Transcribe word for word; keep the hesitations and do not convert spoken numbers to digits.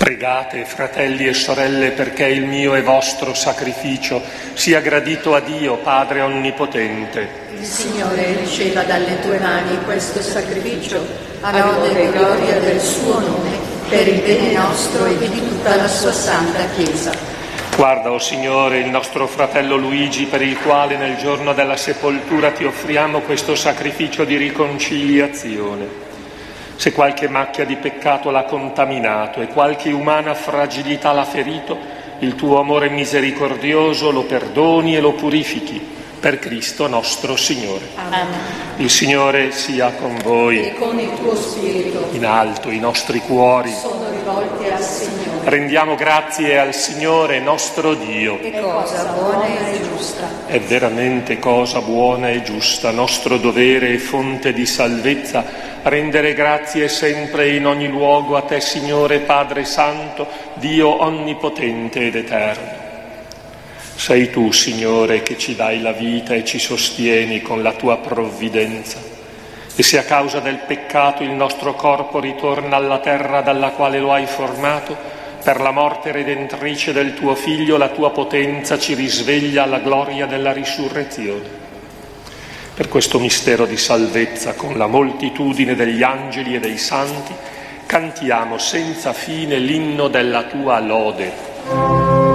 Pregate, fratelli e sorelle, perché il mio e vostro sacrificio sia gradito a Dio, Padre Onnipotente. Il Signore riceva dalle tue mani questo sacrificio, a lode e gloria del suo nome, per il bene nostro e di tutta la sua santa Chiesa. Guarda, o Signore, il nostro fratello Luigi, per il quale nel giorno della sepoltura ti offriamo questo sacrificio di riconciliazione. Se qualche macchia di peccato l'ha contaminato e qualche umana fragilità l'ha ferito, il tuo amore misericordioso lo perdoni e lo purifichi, per Cristo nostro Signore. Amen. Il Signore sia con voi. E con il tuo spirito. In alto i nostri cuori Sono rivolti al Signore. Rendiamo grazie al Signore nostro Dio. È cosa buona e giusta. È veramente cosa buona e giusta, nostro dovere e fonte di salvezza, rendere grazie sempre in ogni luogo a te, Signore Padre Santo, Dio onnipotente ed eterno. Sei tu, Signore, che ci dai la vita e ci sostieni con la tua provvidenza. E se a causa del peccato il nostro corpo ritorna alla terra dalla quale lo hai formato, per la morte redentrice del tuo Figlio, la tua potenza ci risveglia alla gloria della risurrezione. Per questo mistero di salvezza, con la moltitudine degli angeli e dei santi, cantiamo senza fine l'inno della tua lode.